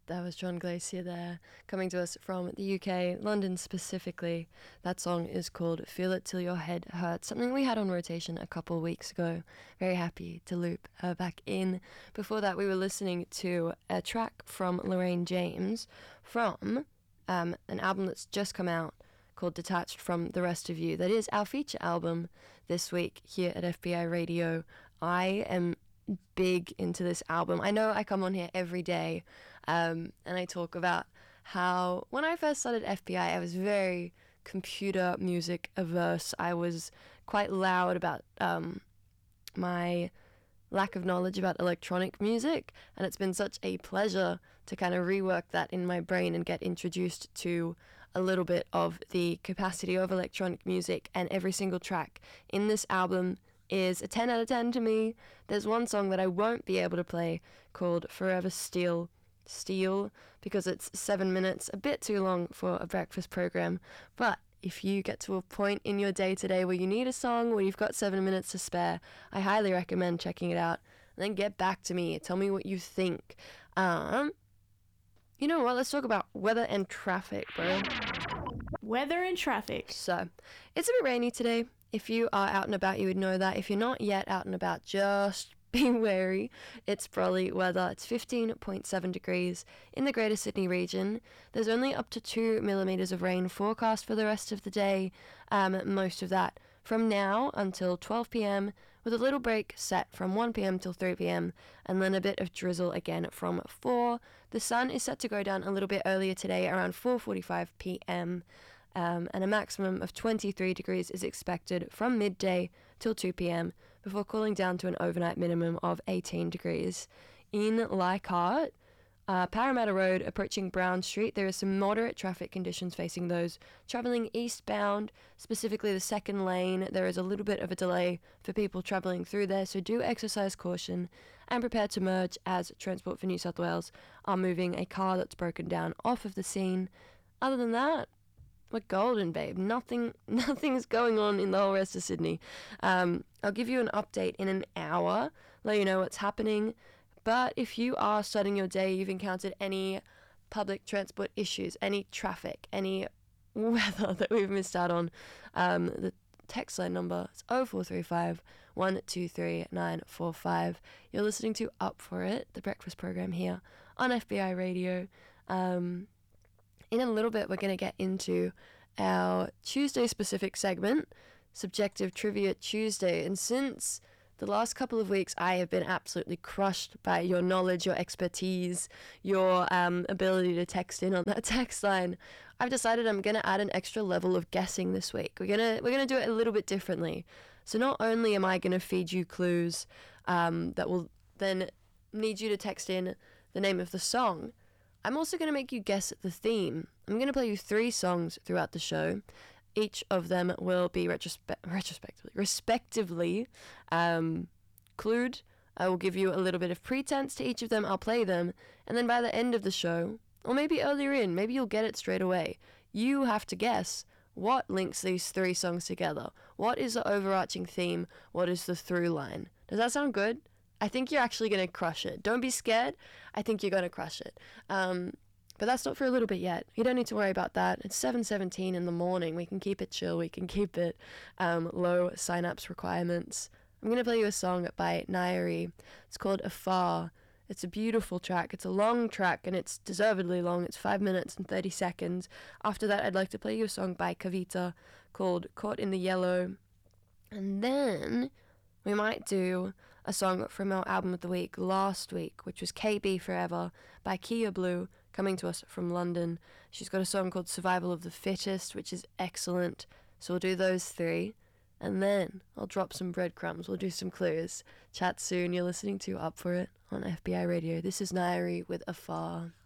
That was John Glacier there, coming to us from the UK, London specifically. That song is called Feel It Till Your Head Hurts, something we had on rotation a couple of weeks ago. Very happy to loop her back in. Before that, we were listening to a track from Lorraine James from an album that's just come out called Detached from the Rest of You. That is our feature album this week here at FBI Radio. I am big into this album. I know I come on here every day and I talk about how when I first started FBI I was very computer music averse. I was quite loud about my lack of knowledge about electronic music, and it's been such a pleasure to kind of rework that in my brain and get introduced to a little bit of the capacity of electronic music. And every single track in this album is a 10 out of 10 to me. There's one song that I won't be able to play called Forever Steel because it's 7 minutes, a bit too long for a breakfast program. But if you get to a point in your day today where you need a song, where you've got 7 minutes to spare, I highly recommend checking it out. And then get back to me. Tell me what you think. You know what? Let's talk about weather and traffic, bro. Weather and traffic. So, it's a bit rainy today. If you are out and about, you would know that. If you're not yet out and about, just be wary. It's brolly weather. It's 15.7 degrees in the Greater Sydney region. There's only up to 2 millimetres of rain forecast for the rest of the day. Most of that from now until 12 p.m, with a little break set from 1 p.m. till 3 p.m, and then a bit of drizzle again from 4. The sun is set to go down a little bit earlier today, around 4:45 p.m, and a maximum of 23 degrees is expected from midday till 2 p.m, before cooling down to an overnight minimum of 18 degrees. In Leichhardt, Parramatta Road approaching Brown Street, there is some moderate traffic conditions facing those travelling eastbound, specifically the second lane. There is a little bit of a delay for people travelling through there, so do exercise caution and prepare to merge as Transport for New South Wales are moving a car that's broken down off of the scene. Other than that, we're golden, babe. Nothing's going on in the whole rest of Sydney. I'll give you an update in an hour, let you know what's happening. But if you are starting your day, you've encountered any public transport issues, any traffic, any weather that we've missed out on, the text line number is 0435 123 945. You're listening to Up For It, the breakfast program here on FBI Radio. In a little bit, we're going to get into our Tuesday-specific segment, Subjective Trivia Tuesday. And since the last couple of weeks, I have been absolutely crushed by your knowledge, your expertise, your ability to text in on that text line, I've decided I'm going to add an extra level of guessing this week. We're gonna do it a little bit differently. So not only am I going to feed you clues that will then need you to text in the name of the song, I'm also going to make you guess the theme. I'm going to play you 3 songs throughout the show. Each of them will be respectively clued. I will give you a little bit of pretense to each of them. I'll play them. And then by the end of the show, or maybe earlier in, maybe you'll get it straight away. You have to guess what links these 3 songs together. What is the overarching theme? What is the through line? Does that sound good? I think you're actually going to crush it. Don't be scared. I think you're going to crush it. But that's not for a little bit yet. You don't need to worry about that. It's 7:17 in the morning. We can keep it chill. We can keep it low synapse requirements. I'm going to play you a song by Nairi. It's called Afar. It's a beautiful track. It's a long track, and it's deservedly long. It's 5 minutes and 30 seconds. After that, I'd like to play you a song by Kavita called Caught in the Yellow. And then we might do a song from our album of the week last week, which was KB Forever by Kia Blue, coming to us from London. She's got a song called Survival of the Fittest, which is excellent. So we'll do those 3, and then I'll drop some breadcrumbs. We'll do some clues. Chat soon. You're listening to Up For It on FBI Radio. This is Nairi with Afar.